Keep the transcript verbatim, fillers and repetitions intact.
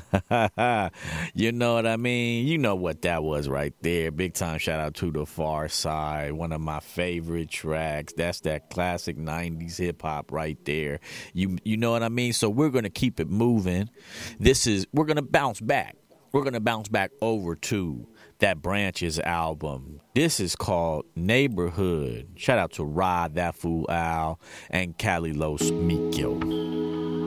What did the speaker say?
You know what I mean? You know what that was right there. Big time shout out to The Far Side. One of my favorite tracks. That's that classic nineties hip hop right there. You you know what I mean? So we're going to keep it moving. This is we're going to bounce back. We're going to bounce back over to that Branches album. This is called Neighborhood. Shout out to Rod, That Fool Al, and Cali Los Mikio.